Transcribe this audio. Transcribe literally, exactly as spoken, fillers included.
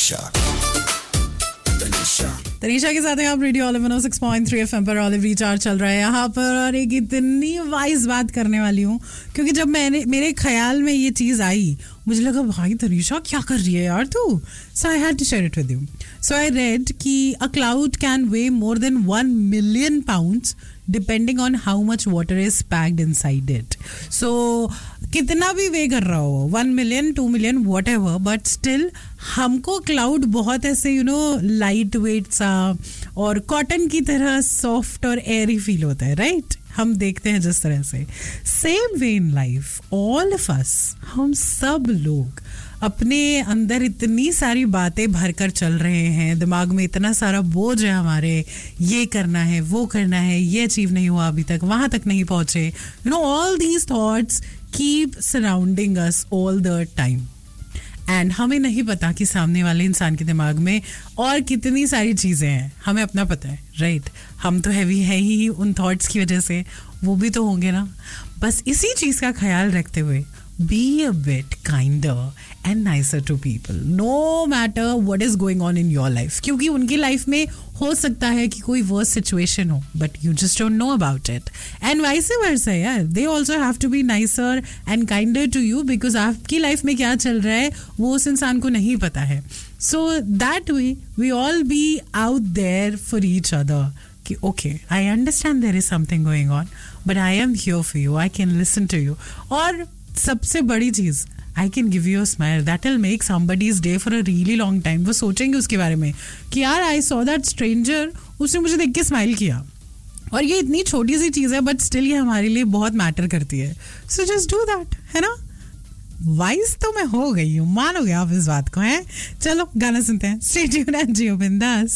तनीषा तनीषा के साथ हैं आप radio olive one six point three FM पर ऑलिव रिचार्ज चल रहा है यहाँ पर और एक इतनी वाइज बात करने वाली हूँ क्योंकि जब मैंने मेरे ख्याल में ये चीज़ आई मुझे लगा भाई तनीषा क्या कर रही है यार तू सो I had to share it with you so I read कि a cloud can way more than one million pounds depending on how much water is packed inside it so कितना भी वे कर रहा हो one million two million what ever but still हमको cloud बहुत ऐसे you know light weight सा और कॉटन की तरह सॉफ्ट और एयरी फील होता है राइट right? हम देखते हैं जिस तरह से same way in life all of us हम सब लोग अपने अंदर इतनी सारी बातें भरकर चल रहे हैं दिमाग में इतना सारा बोझ है हमारे ये करना है वो करना है ये अचीव नहीं हुआ अभी तक वहां तक नहीं पहुंचे you know all these thoughts keep surrounding us all the time and हमें नहीं पता कि सामने वाले इंसान के दिमाग में और कितनी सारी चीज़ें हैं हमें अपना पता है राइट right? हम तो हैवी है ही उन थॉट्स की वजह से वो भी तो होंगे ना बस इसी चीज़ का ख्याल रखते हुए be a bit kinder and nicer to people no matter what is going on in your life क्योंकि उनकी लाइफ में हो सकता है कि कोई worst situation हो but you just don't know about it and vice versa यार they also have to be nicer and kinder to you because आपकी लाइफ में क्या चल रहा है वो उस इंसान को नहीं पता है so that way we all be out there for each other कि okay I understand there is something going on but I am here for you I can listen to you और सबसे बड़ी चीज I can give you a smile that will make somebody's day for a really long time वो सोचेंगे उसके बारे में कि यार आई सॉ दैट स्ट्रेंजर उसने मुझे देख के स्माइल किया और ये इतनी छोटी सी चीज है बट स्टिल ये हमारे लिए बहुत मैटर करती है सो जस्ट डू दैट है ना वाइज तो मैं हो गई हूँ मानोगे आप इस बात को है चलो गाना सुनते हैं स्टे ट्यून्ड एंड जियो बिंदास